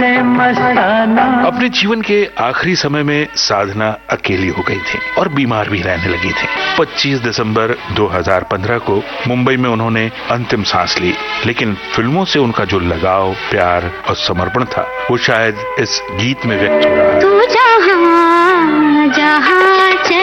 अपने जीवन के आखिरी समय में साधना अकेली हो गई थी और बीमार भी रहने लगी थी। 25 दिसंबर 2015 को मुंबई में उन्होंने अंतिम सांस ली, लेकिन फिल्मों से उनका जो लगाव, प्यार और समर्पण था, वो शायद इस गीत में व्यक्त हो रहा है।